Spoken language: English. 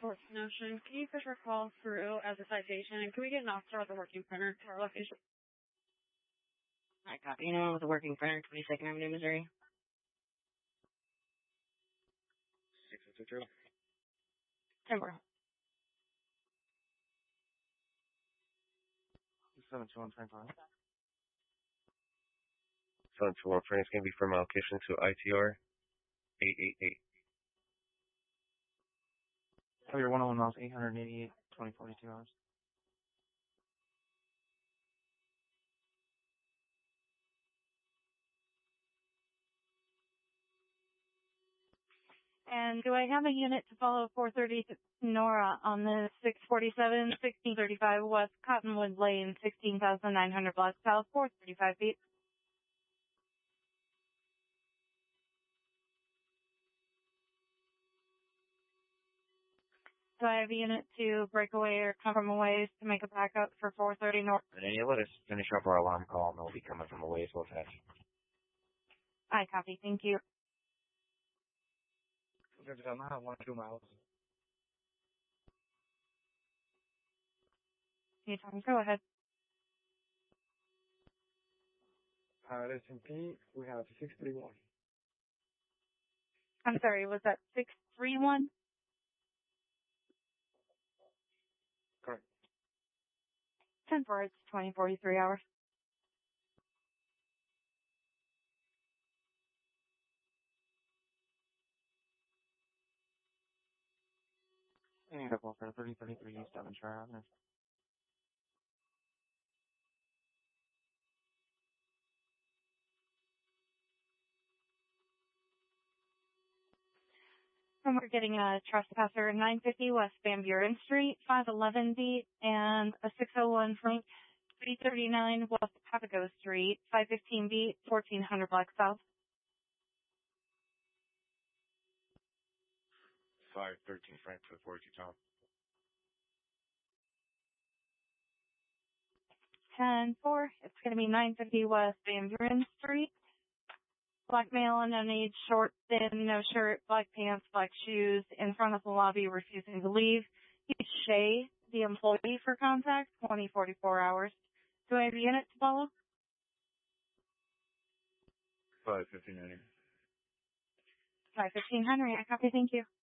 Fourth Notion, can you push our call through as a citation, and can we get an officer with a working printer to our location? Alright, copy. Anyone with a working printer, 22nd Avenue, Missouri? 602. 10-4. 72125. 721 Frank's going to be from allocation to ITR 888. Your 101 miles, 888, 2042 hours. And do I have a unit to follow 430 Nora on the 647, 1635 West Cottonwood Lane, 16,900 blocks south, 435 feet? Do I have a unit to break away or come from a ways to make a backup for 430 North? And then you let us finish up our alarm call, and they'll be coming from a ways. We'll attach. I copy. Thank you. 1 miles. Anytime. Go ahead. S&P, we have 631. I'm sorry, was that 631? Correct. 10-4, it's 2043 hours. And double for 3033 East Devonshire Avenue. And we're getting a trespasser 950 West Van Buren Street, 511 beat, and a 601 Frank 339 West Papago Street, 515 beat, 1400 block south. 513 Frank for 42 Tom. 10-4, it's going to be 950 West Van Buren Street. Black male, unknown age, short, thin, no shirt, black pants, black shoes, in front of the lobby, refusing to leave. He's Shay, the employee for contact, 2044 hours. Do I have a unit to follow? 515 Henry. 515 Henry, I copy, thank you.